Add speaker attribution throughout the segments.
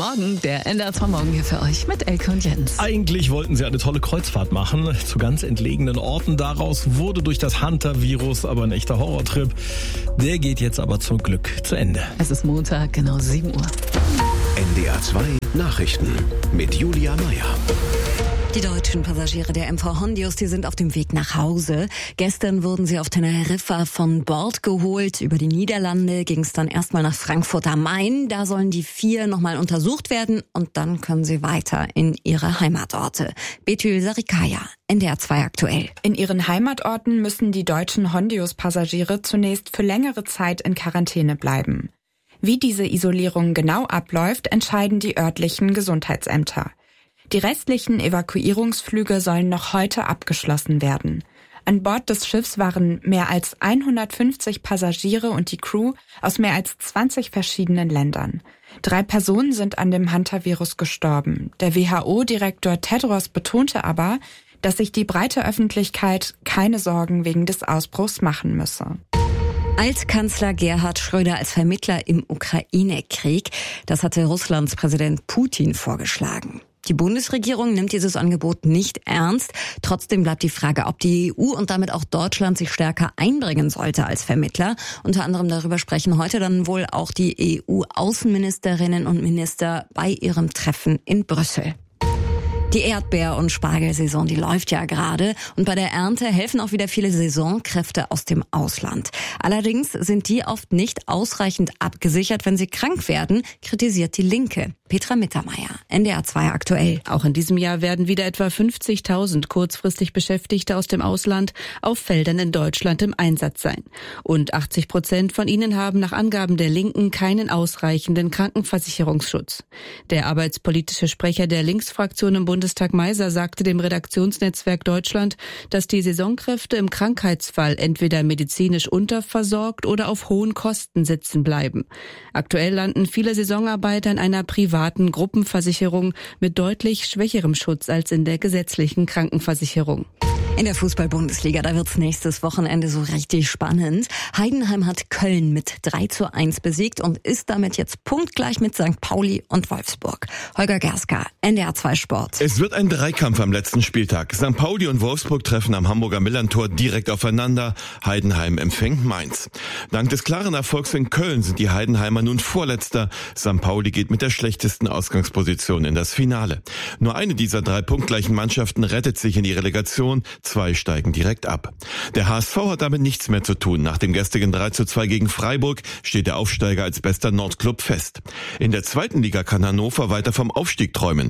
Speaker 1: Morgen, der NDR 2 Morgen hier für euch mit Elke und Jens.
Speaker 2: Eigentlich wollten sie eine tolle Kreuzfahrt machen zu ganz entlegenen Orten. Daraus wurde durch das Hunter-Virus aber ein echter Horrortrip. Der geht jetzt aber zum Glück zu Ende.
Speaker 1: Es ist Montag, genau 7 Uhr.
Speaker 3: NDR 2 Nachrichten mit Julia Meyer.
Speaker 4: Die deutschen Passagiere der MV Hondius, die sind auf dem Weg nach Hause. Gestern wurden sie auf Teneriffa von Bord geholt. Über die Niederlande ging es dann erstmal nach Frankfurt am Main. Da sollen die 4 nochmal untersucht werden und dann können sie weiter in ihre Heimatorte. Betül Sarikaya, NDR 2 aktuell.
Speaker 5: In ihren Heimatorten müssen die deutschen Hondius-Passagiere zunächst für längere Zeit in Quarantäne bleiben. Wie diese Isolierung genau abläuft, entscheiden die örtlichen Gesundheitsämter. Die restlichen Evakuierungsflüge sollen noch heute abgeschlossen werden. An Bord des Schiffs waren mehr als 150 Passagiere und die Crew aus mehr als 20 verschiedenen Ländern. 3 Personen sind an dem Hunter-Virus gestorben. Der WHO-Direktor Tedros betonte aber, dass sich die breite Öffentlichkeit keine Sorgen wegen des Ausbruchs machen müsse.
Speaker 4: Altkanzler Gerhard Schröder als Vermittler im Ukraine-Krieg, das hatte Russlands Präsident Putin vorgeschlagen. Die Bundesregierung nimmt dieses Angebot nicht ernst. Trotzdem bleibt die Frage, ob die EU und damit auch Deutschland sich stärker einbringen sollte als Vermittler. Unter anderem darüber sprechen heute dann wohl auch die EU-Außenministerinnen und Minister bei ihrem Treffen in Brüssel. Die Erdbeer- und Spargelsaison, die läuft ja gerade und bei der Ernte helfen auch wieder viele Saisonkräfte aus dem Ausland. Allerdings sind die oft nicht ausreichend abgesichert, wenn sie krank werden, kritisiert die Linke. Petra Mittermeier, NDR 2 aktuell.
Speaker 6: Auch in diesem Jahr werden wieder etwa 50.000 kurzfristig Beschäftigte aus dem Ausland auf Feldern in Deutschland im Einsatz sein. Und 80% von ihnen haben nach Angaben der Linken keinen ausreichenden Krankenversicherungsschutz. Der arbeitspolitische Sprecher der Linksfraktion im Bundestag Meiser sagte dem Redaktionsnetzwerk Deutschland, dass die Saisonkräfte im Krankheitsfall entweder medizinisch unterversorgt oder auf hohen Kosten sitzen bleiben. Aktuell landen viele Saisonarbeiter in einer privaten Gruppenversicherung mit deutlich schwächerem Schutz als in der gesetzlichen Krankenversicherung.
Speaker 4: In der Fußball-Bundesliga, da wird's nächstes Wochenende so richtig spannend. Heidenheim hat Köln mit 3:1 besiegt und ist damit jetzt punktgleich mit St. Pauli und Wolfsburg. Holger Gerska, NDR 2 Sport.
Speaker 7: Es wird ein Dreikampf am letzten Spieltag. St. Pauli und Wolfsburg treffen am Hamburger Millerntor direkt aufeinander. Heidenheim empfängt Mainz. Dank des klaren Erfolgs in Köln sind die Heidenheimer nun Vorletzter. St. Pauli geht mit der schlechtesten Ausgangsposition in das Finale. Nur eine dieser 3 punktgleichen Mannschaften rettet sich in die Relegation. 2 steigen direkt ab. Der HSV hat damit nichts mehr zu tun. Nach dem gestrigen 3:2 gegen Freiburg steht der Aufsteiger als bester Nordclub fest. In der 2. Liga kann Hannover weiter vom Aufstieg träumen.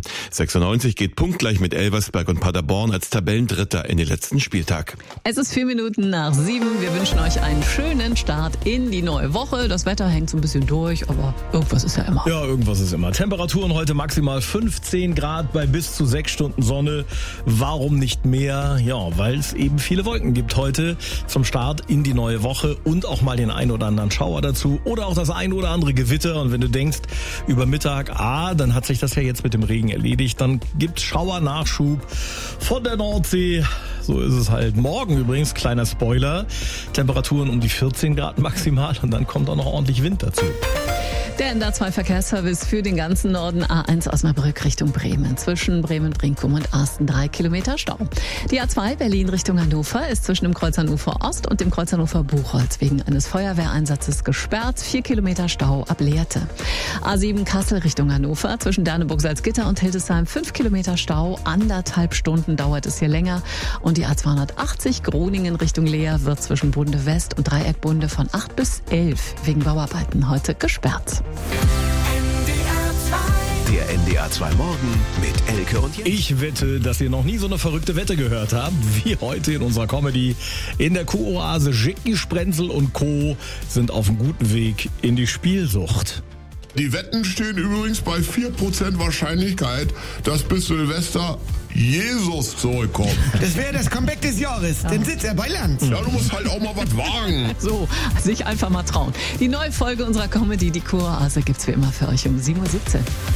Speaker 7: 96 geht punktgleich mit Elversberg und Paderborn als Tabellendritter in den letzten Spieltag.
Speaker 1: Es ist 4 Minuten nach 7. Wir wünschen euch einen schönen Start in die neue Woche. Das Wetter hängt so ein bisschen durch, aber irgendwas ist ja immer.
Speaker 2: Ja, irgendwas ist immer. Temperaturen heute maximal 15 Grad bei bis zu 6 Stunden Sonne. Warum nicht mehr? Ja, weil es eben viele Wolken gibt heute zum Start in die neue Woche und auch mal den ein oder anderen Schauer dazu oder auch das ein oder andere Gewitter. Und wenn du denkst, über Mittag, dann hat sich das ja jetzt mit dem Regen erledigt, dann gibt's Schauernachschub von der Nordsee. So ist es halt. Morgen übrigens, kleiner Spoiler, Temperaturen um die 14 Grad maximal und dann kommt auch noch ordentlich Wind dazu.
Speaker 1: Der NDR 2 Verkehrsservice für den ganzen Norden, A1 Osnabrück Richtung Bremen. Zwischen Bremen-Brinkum und Asten 3 Kilometer Stau. Die A2 Berlin Richtung Hannover ist zwischen dem Kreuz Hannover Ost und dem Kreuz Hannover Buchholz wegen eines Feuerwehreinsatzes gesperrt. 4 Kilometer Stau ab Lehrte. A7 Kassel Richtung Hannover zwischen Derneburg-Salzgitter und Hildesheim 5 Kilometer Stau. 1,5 Stunden dauert es hier länger. Und die A280 Groningen Richtung Leer wird zwischen Bunde West und Dreieck Bunde von 8 bis 11 wegen Bauarbeiten heute gesperrt.
Speaker 3: Der NDR 2 Morgen mit Elke und Jens.
Speaker 2: Ich wette, dass ihr noch nie so eine verrückte Wette gehört habt, wie heute in unserer Comedy. In der Kuhoase Jackie Sprenzel und Co. sind auf einem guten Weg in die Spielsucht.
Speaker 8: Die Wetten stehen übrigens bei 4% Wahrscheinlichkeit, dass bis Silvester Jesus zurückkommt.
Speaker 9: Das wäre das Comeback des Jahres. Dann sitzt er bei Lanz.
Speaker 8: Ja, du musst halt auch mal was wagen.
Speaker 1: So, sich einfach mal trauen. Die neue Folge unserer Comedy, die Kuhoase, gibt's wie immer für euch um 7:17 Uhr.